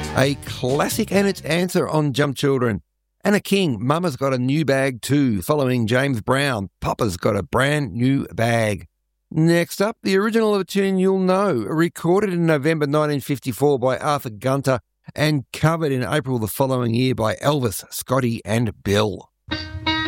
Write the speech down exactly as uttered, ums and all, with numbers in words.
A classic and its answer on Jump Children. Anna King, Mama's got a new bag too, following James Brown. Papa's got a brand new bag. Next up, the original of a tune you'll know, recorded in November nineteen fifty-four by Arthur Gunter and covered in April the following year by Elvis, Scotty and Bill.